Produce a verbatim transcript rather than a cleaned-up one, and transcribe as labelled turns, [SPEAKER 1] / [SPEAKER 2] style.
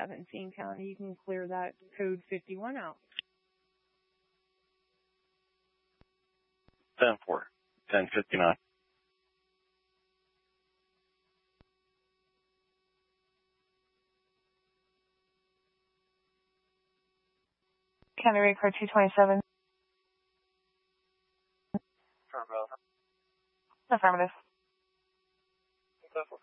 [SPEAKER 1] seventeen County. You can clear that code fifty-one out.
[SPEAKER 2] ten four, ten fifty-nine.
[SPEAKER 3] County record two twenty-seven. Affirmative.